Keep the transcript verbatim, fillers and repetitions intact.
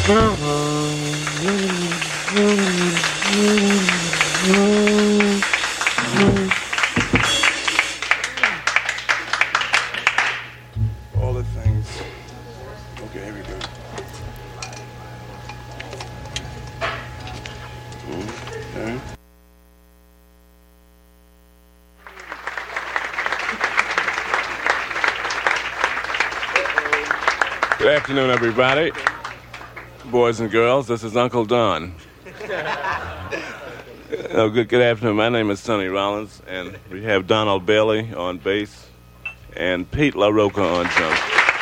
All the things. Okay, here we go. Okay. Good afternoon, everybody. Boys and girls, this is Uncle Don. Oh, good, good afternoon. My name is Sonny Rollins, and we have Donald Bailey on bass and Pete LaRocca on drums.